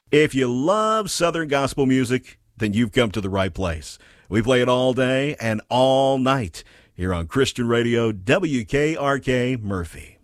If you love Southern gospel music, then you've come to the right place. We play it all day and all night here on Christian Radio WKRK Murphy.